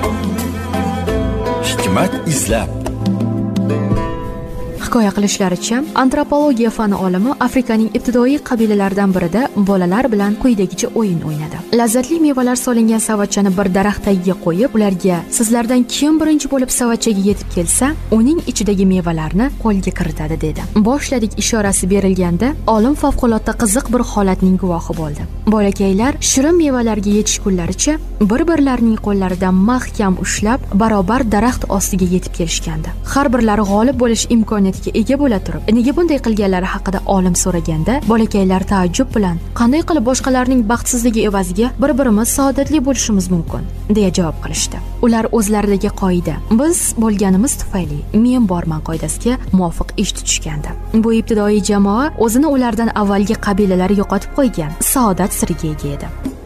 Hikmat izlab. Hikoya qilishlaricha, antropologiya fani olimi Afrikaning ibtidoiy qabilalaridan birida bolalar bilan quyidagicha o'yin o'ynadi. Lazzatli mevalar solingan savatchani bir daraxt tagiga qo'yib, ularga sizlardan kim birinchi bo'lib savatchaga yetib kelsa, uning ichidagi mevalarni qo'lga kiritadi dedi. Boshladik ishorasi berilganda, olim favqulodda qiziq bir holatning guvohi bo'ldi. Bolakaylar shirin mevalarga yetishgunlaricha bir-birlarining qo'llaridan mahkam ushlab, barobar daraxt ostiga yetib kelishgandi. Har birlari g'olib bo'lish imkoniyatiga ega bo'la turib, nega bunday qilganlari haqida olim so'raganda, bolakaylar taajjub bilan qanday qilib boshqalarning baxtsizligi evaziga bir-birimiz saodatli bo'lishimiz mumkin deya javob qilishdi. Ular o'zlaridagi qoida, biz bo'lganimiz tufayli men borman qoidasiga muvofiq ish tutishgandi. Bu ibtidoiy jamoa o'zini ulardan avvalgi qabilalari yo'qotib qo'ygan saodat siriga ega edi.